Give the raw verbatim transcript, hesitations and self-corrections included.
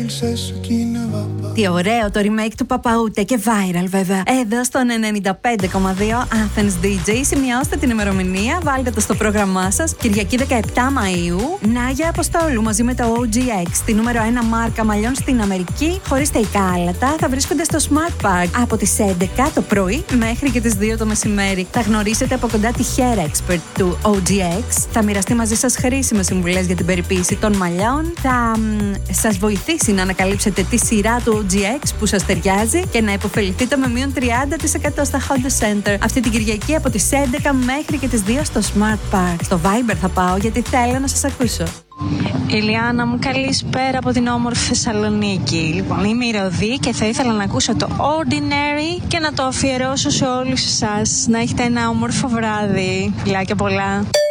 Τι ωραίο το remake του Παπαούτε και viral βέβαια. Εδώ στον ενενήντα πέντε κόμμα δύο Athens ντι τζέι. Σημειώστε την ημερομηνία, βάλτε το στο πρόγραμμά σας. Κυριακή δεκαεπτά Μαΐου. Νάγια Αποστόλου μαζί με το ο τζι εξ, τη νούμερο ένα μάρκα μαλλιών στην Αμερική, χωρίς τελικά άλατα, θα βρίσκονται στο Smart Park από τις έντεκα το πρωί μέχρι και τις δύο το μεσημέρι. Θα γνωρίσετε από κοντά τη hair expert του ο τζι εξ. Θα μοιραστεί μαζί σας χρήσιμες συμβουλές για την περιποίηση των μαλλιών. Θα μ, σας βοηθήσει να ανακαλύψετε τη σειρά του ο τζι εξ που σας ταιριάζει και να υποφεληθείτε με μείον τριάντα τοις εκατό στα Honda Center αυτή την Κυριακή από τις έντεκα μέχρι και τις δύο στο Smart Park. Στο Viber θα πάω γιατί θέλω να σας ακούσω. Ηλιάνα μου, καλησπέρα από την όμορφη Θεσσαλονίκη. Λοιπόν, είμαι η Ροδή και θα ήθελα να ακούσω το Ordinary και να το αφιερώσω σε όλους εσάς. Να έχετε ένα όμορφο βράδυ. Φιλάκια πολλά.